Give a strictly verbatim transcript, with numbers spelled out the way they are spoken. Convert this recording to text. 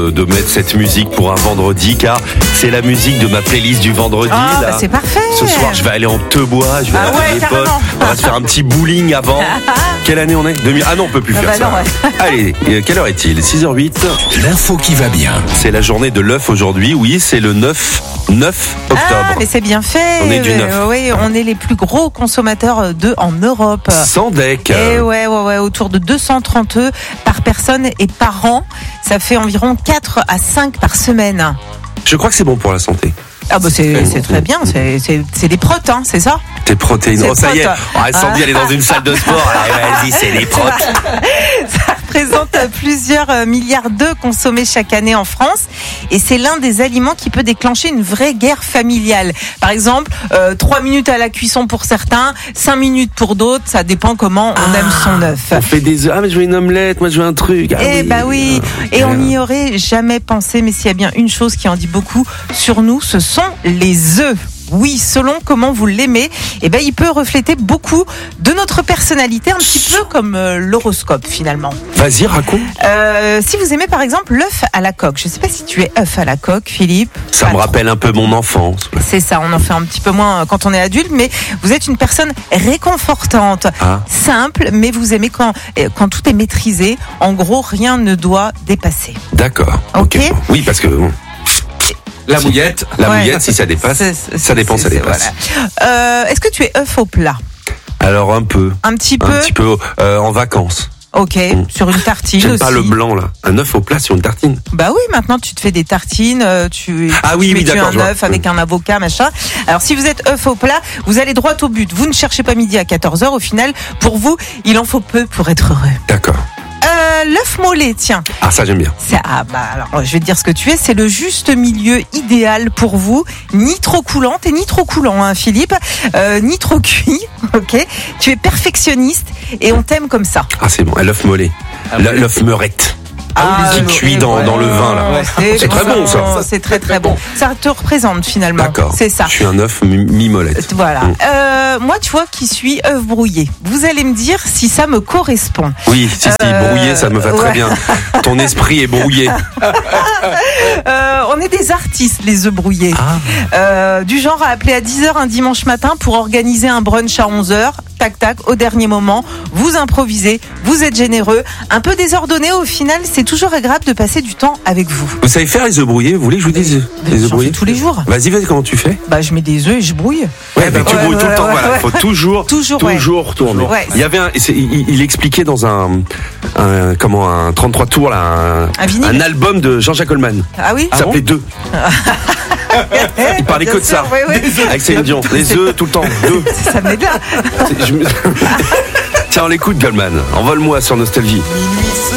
de, de mettre cette musique pour un vendredi, car c'est la musique de ma playlist du vendredi. Ah, là. bah c'est parfait. Ce soir, je vais aller en Tebois, je vais Ah appeler ouais, les potes, carrément. on va se faire un petit bowling avant. Quelle année on est deux mille Ah non, on peut plus Ah faire bah ça. non, ouais. Allez, euh, quelle heure est-il six heures huit. L'info qui va bien. C'est la journée de l'œuf aujourd'hui. Oui, c'est le neuf octobre. Ah, mais c'est bien fait. On est du neuf. Euh, oui, on est les plus gros consommateurs d'œufs en Europe. Sans deck. Et ouais, ouais, ouais, autour de deux cent trente œufs par personne et par an. Ça fait environ quatre à cinq par semaine. Je crois que c'est bon pour la santé. Ah bah c'est, c'est très bien, c'est, c'est, c'est des protes, hein, c'est ça? Tes protéines. C'est Oh, ça y est. protes. Oh, Sandy, elle est dans une salle de sport. Allez, vas-y, c'est les protes. Ça représente plusieurs milliards d'œufs consommés chaque année en France et c'est l'un des aliments qui peut déclencher une vraie guerre familiale. Par exemple, euh, trois minutes à la cuisson pour certains, cinq minutes pour d'autres, ça dépend comment on aime son œuf. On fait des œufs. Ah, mais je veux une omelette, moi je veux un truc. Ah, Eh oui. bah oui, et on n'y aurait jamais pensé, mais s'il y a bien une chose qui en dit beaucoup sur nous, ce sont les œufs. Oui, selon comment vous l'aimez, eh ben, il peut refléter beaucoup de notre personnalité, un petit peu comme euh, l'horoscope finalement. Vas-y, raconte. Euh, si vous aimez par exemple l'œuf à la coque, je ne sais pas si tu es œuf à la coque, Philippe. Ça Pas me trop. rappelle un peu mon enfance. C'est ça, on en fait un petit peu moins quand on est adulte, mais vous êtes une personne réconfortante, Ah. simple, mais vous aimez quand, euh, quand tout est maîtrisé. En gros, rien ne doit dépasser. D'accord. Ok. Oui, parce que bon, La mouillette. la Ouais. mouillette, si ça dépasse, C'est- c'est- ça dépend, ça c'est- dépasse. voilà. Euh, est-ce que tu es œuf au plat? Alors un peu, Un petit un peu. petit peu euh, en vacances. Ok, sur une tartine J'aime aussi. pas le blanc là. Un œuf au plat sur une tartine. Bah oui, maintenant tu te fais des tartines, euh, tu, Ah oui, tu oui, mets d'accord, je un vois. œuf avec un avocat, machin. Alors si vous êtes œuf au plat, vous allez droit au but. Vous ne cherchez pas midi à quatorze heures. Au final, pour vous, il en faut peu pour être heureux. D'accord. Euh, l'œuf mollet, tiens. Ah ça j'aime bien. C'est, ah bah alors, je vais te dire ce que tu es. C'est le juste milieu idéal pour vous. Ni trop coulante et ni trop coulant, hein, Philippe. Euh, ni trop cuit, ok. Tu es perfectionniste et on t'aime comme ça. Ah c'est bon. L'œuf mollet. Le- L'œuf meurette. Ah, qui oui, cuit oui, dans, ouais. dans le vin là. C'est très bon ça. C'est très très bon. Ça te représente finalement. D'accord. C'est ça. Je suis un œuf mi- mi-molette. Voilà. Mm. Euh, moi, tu vois, qui suis œuf brouillé. Vous allez me dire si ça me correspond. Oui, si, si, Euh, brouillé, ça me va très ouais. bien. Ton esprit est brouillé. Euh, on est des artistes, les œufs brouillés. Ah. Euh, du genre à appeler à dix heures un dimanche matin pour organiser un brunch à onze heures. Tac, tac, au dernier moment. Vous improvisez, vous êtes généreux. Un peu désordonné, au final, c'est toujours agréable de passer du temps avec vous. Vous savez faire les œufs brouillés? Vous voulez que je vous dise les œufs J'en fais brouillés? tous les jours. Vas-y, vas-y, comment tu fais? Bah, je mets des œufs et je brouille. Ouais, bah, tu Ouais, brouilles tout le ouais, temps. ouais, Voilà, ouais. faut toujours, Toujours, ouais. toujours tourner. Ouais. Il y avait un, c'est- il, il expliquait dans un, un, comment, un trente-trois tours là, un, Un vinyle. un album de Jean-Jacques Goldman. Ah oui? Ça s'appelait Deux. Il parlait Bien que de ça. sûr, oui, oui. Avec Céline Dion. Les œufs tout le temps. Deux. Ça venait de là. Je me- Tiens, on l'écoute, Goldman. Envole-moi sur Nostalgie.